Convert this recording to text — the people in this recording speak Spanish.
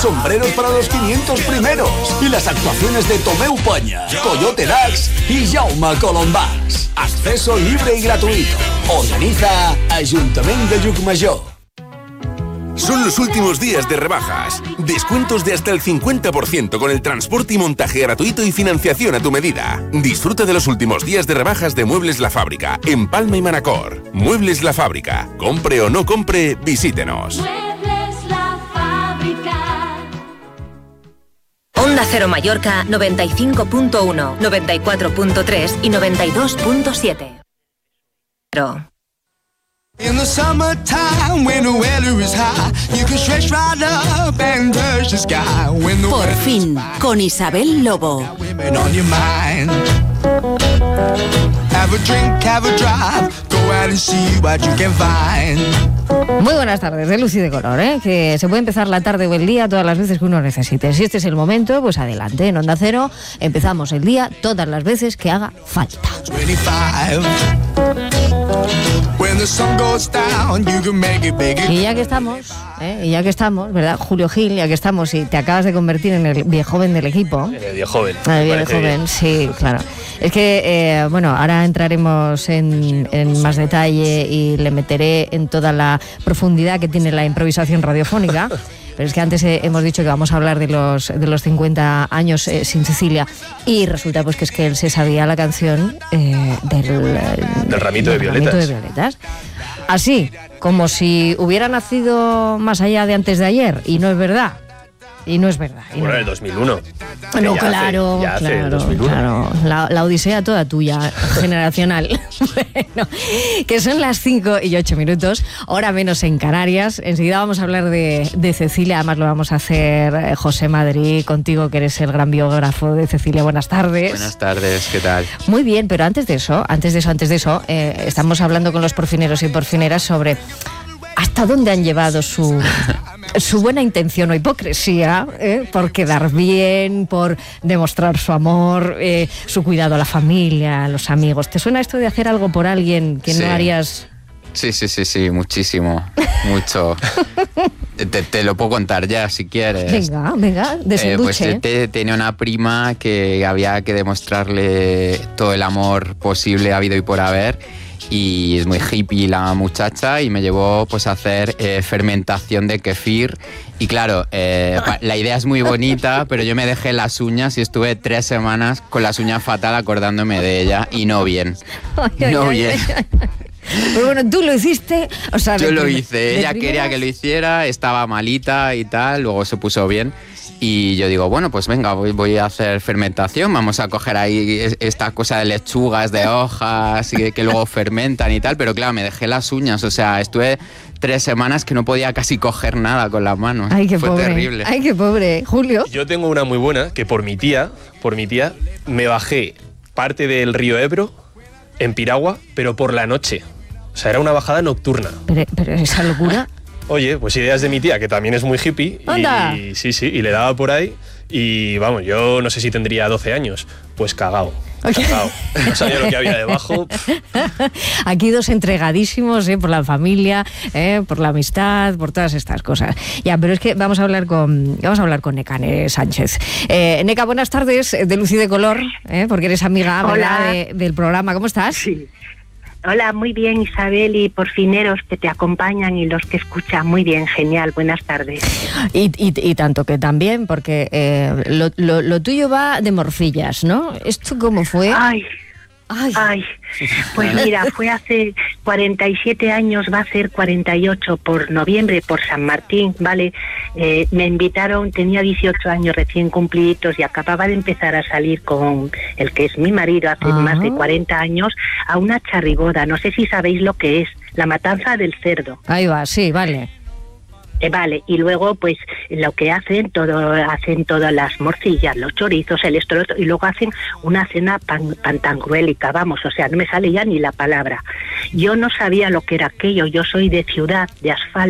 sombreros para los 500 primeros y las actuaciones de Tomeu Peña, Coyote Dax y Jaume Colombás. Acceso libre y gratuito. Organiza Ayuntamiento de Llucmajor. Son los últimos días de rebajas. Descuentos de hasta el 50% con el transporte y montaje gratuito y financiación a tu medida. Disfruta de los últimos días de rebajas de Muebles La Fábrica en Palma y Manacor. Muebles La Fábrica. Compre o no compre, visítenos. Muebles La Fábrica. Onda Cero Mallorca 95.1, 94.3 y 92.7. In the summertime when the weather is high, you can stretch right up and touch the sky. Por fin, con Isabel Lobo. Women on your mind. Have a drink, have a drive, go out and see what you can find. Muy buenas tardes, de luz y de color, que se puede empezar la tarde o el día todas las veces que uno necesite. Si este es el momento, pues adelante. En Onda Cero empezamos el día todas las veces que haga falta. 25. When the sun goes down, you can make it big. Y ya que estamos, ¿verdad? Julio Gil, ya que estamos y te acabas de convertir en el viejoven del equipo. El viejoven. El viejoven, sí, claro. Es que, ahora entraremos en más detalle y le meteré en toda la profundidad que tiene la improvisación radiofónica. Pero es que antes hemos dicho que vamos a hablar de los 50 años sin Cecilia y resulta pues que es que él se sabía la canción del ramito de violetas. Así, como si hubiera nacido más allá de antes de ayer, y no es verdad. Bueno, en el 2001. No, claro. La odisea toda tuya, generacional. Bueno, que son las 5:08, hora menos en Canarias. Enseguida vamos a hablar de Cecilia, además lo vamos a hacer José Madrid, contigo que eres el gran biógrafo de Cecilia. Buenas tardes. Buenas tardes, ¿qué tal? Muy bien, pero antes de eso, estamos hablando con los porfineros y porfineras sobre hasta dónde han llevado su buena intención o hipocresía, por quedar bien, por demostrar su amor, su cuidado a la familia, a los amigos. ¿Te suena esto de hacer algo por alguien que no harías? Sí, muchísimo, mucho. Te lo puedo contar ya, si quieres. Venga, desembuche. Pues tenía una prima que había que demostrarle todo el amor posible habido y por haber. Y es muy hippie la muchacha y me llevó pues a hacer fermentación de kefir y claro, la idea es muy bonita, pero yo me dejé las uñas y estuve 3 semanas con las uñas fatal acordándome de ella y no bien. Pero bueno, tú lo hiciste, o sea, yo lo hice, ella quería que lo hiciera, estaba malita y tal, luego se puso bien. Y yo digo, bueno, pues venga, voy a hacer fermentación, vamos a coger ahí esta cosa de lechugas, de hojas, y que luego fermentan y tal, pero claro, me dejé las uñas, o sea, estuve 3 semanas que no podía casi coger nada con las manos. Ay, qué Fue pobre. Terrible. Ay, qué pobre. Julio. Yo tengo una muy buena, que por mi tía, me bajé parte del río Ebro en piragua, pero por la noche. O sea, era una bajada nocturna. Pero esa locura... Oye, pues ideas de mi tía, que también es muy hippie. ¡Anda! Y sí, y le daba por ahí. Y vamos, yo no sé si tendría 12 años. Pues cagao. No sabía lo que había debajo. Aquí 2 entregadísimos, por la familia, por la amistad, por todas estas cosas. Ya, pero es que vamos a hablar con Neca Sánchez. Neca, buenas tardes, de luz y de color, porque eres amiga, ¿verdad?, del programa. ¿Cómo estás? Sí. Hola, muy bien, Isabel, y porfineros que te acompañan y los que escuchan. Muy bien, genial, buenas tardes. Y tanto que también, porque lo tuyo va de morcillas, ¿no? ¿Esto cómo fue? Ay, pues mira, fue hace 47 años, va a ser 48 por noviembre, por San Martín, ¿vale? Me invitaron, tenía 18 años recién cumpliditos y acababa de empezar a salir con el que es mi marido hace más de 40 años a una charriboda. No sé si sabéis lo que es, la matanza del cerdo. Ahí va, sí, vale. Vale, y luego pues lo que hacen todas las morcillas, los chorizos, el esto, y luego hacen una cena pantangruélica, vamos, o sea, no me sale ya ni la palabra. Yo no sabía lo que era aquello, yo soy de ciudad, de asfalto.